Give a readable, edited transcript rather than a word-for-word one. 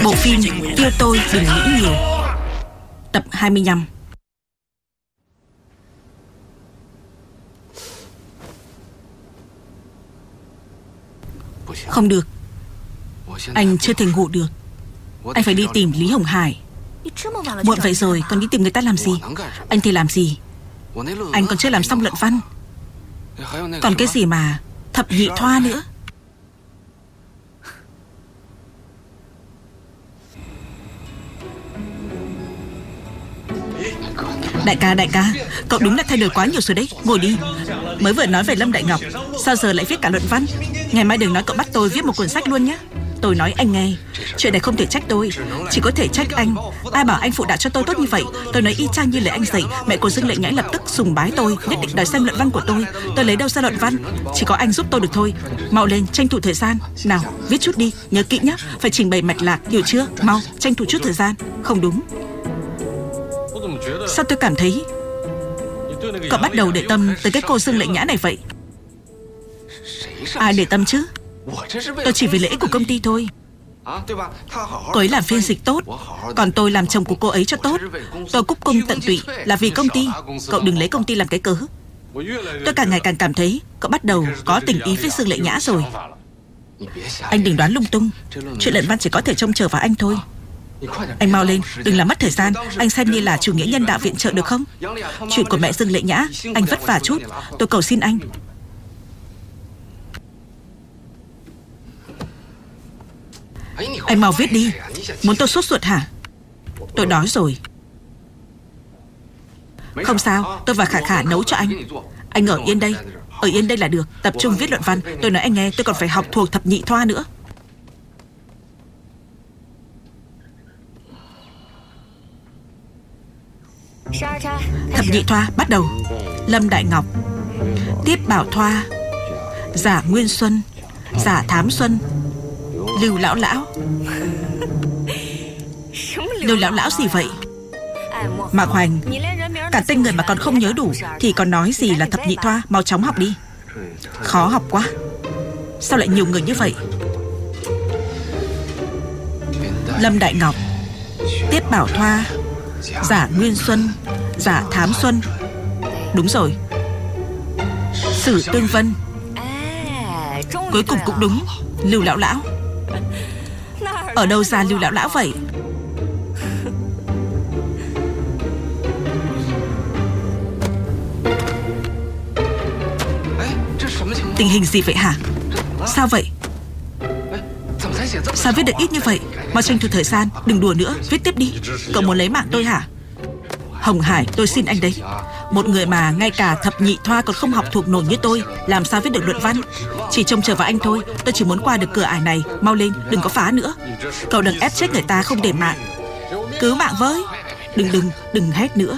Bộ phim Yêu Tôi Đừng Nghĩ Nhiều, tập 25. Không được, anh chưa thể ngủ được. Anh phải đi tìm Lý Hồng Hải. Muộn vậy rồi còn đi tìm người ta làm gì? Anh thì làm gì? Anh còn chưa làm xong luận văn. Còn cái gì mà thập nhị thoa nữa. Đại ca, cậu đúng là thay đổi quá nhiều rồi đấy. Ngồi đi. Mới vừa nói về Lâm Đại Ngọc, sao giờ lại viết cả luận văn? Ngày mai đừng nói cậu bắt tôi viết một cuốn sách luôn nhé. Tôi nói anh nghe, chuyện này không thể trách tôi, chỉ có thể trách anh. Ai bảo anh phụ đạo cho tôi tốt như vậy? Tôi nói y chang như lời anh dạy. Mẹ của Dương Lệ Nhã lập tức sùng bái tôi, nhất định đòi xem luận văn của tôi. Tôi lấy đâu ra luận văn? Chỉ có anh giúp tôi được thôi. Mau lên, tranh thủ thời gian. Nào, viết chút đi, nhớ kỹ nhé. Phải trình bày mạch lạc, hiểu chưa? Mau, tranh thủ chút thời gian. Không đúng. Sao tôi cảm thấy cậu bắt đầu để tâm tới cái cô Dương Lệ Nhã này vậy? Ai để tâm chứ? Tôi chỉ vì lợi ích của công ty thôi. Cô ấy làm phiên dịch tốt, còn tôi làm chồng của cô ấy cho tốt. Tôi cúc cung tận tụy là vì công ty. Cậu đừng lấy công ty làm cái cớ. Tôi càng ngày càng cảm thấy cậu bắt đầu có tình ý với Dương Lệ Nhã rồi. Anh đừng đoán lung tung. Chuyện luận văn chỉ có thể trông chờ vào anh thôi. Anh mau lên, đừng làm mất thời gian. Anh xem như là chủ nghĩa nhân đạo viện trợ được không? Chuyện của mẹ Dương Lệ Nhã, anh vất vả chút. Tôi cầu xin anh. Anh mau viết đi. Muốn tôi sốt ruột hả? Tôi đói rồi. Không sao, tôi và Khả nấu cho anh. Anh ở yên đây. Ở yên đây là được. Tập trung viết luận văn. Tôi nói anh nghe, tôi còn phải học thuộc thập nhị thoa nữa. Thập nhị thoa bắt đầu. Lâm Đại Ngọc, Tiếp Bảo Thoa, Giả Nguyên Xuân, Giả Thám Xuân, Lưu Lão Lão. Lưu Lão Lão gì vậy? Mạc Hoành, cả tên người mà còn không nhớ đủ thì còn nói gì là thập nhị thoa. Mau chóng học đi. Khó học quá. Sao lại nhiều người như vậy? Lâm Đại Ngọc, Tiếp Bảo Thoa, Giả Nguyên Xuân, Giả Thám Xuân. Đúng rồi. Sử Tương Vân. Cuối cùng cũng đúng. Lưu Lão Lão. Ở đâu ra Lưu Lão Lão vậy? Tình hình gì vậy hả? Sao vậy? Sao viết được ít như vậy? Mau tranh thủ thời gian, đừng đùa nữa, viết tiếp đi. Cậu muốn lấy mạng tôi hả? Hồng Hải, tôi xin anh đấy. Một người mà ngay cả thập nhị thoa còn không học thuộc nổi như tôi, làm sao viết được luận văn? Chỉ trông chờ vào anh thôi. Tôi chỉ muốn qua được cửa ải này. Mau lên, đừng có phá nữa. Cậu đừng ép chết người ta không để mạng. Cứu mạng với. Đừng hét nữa.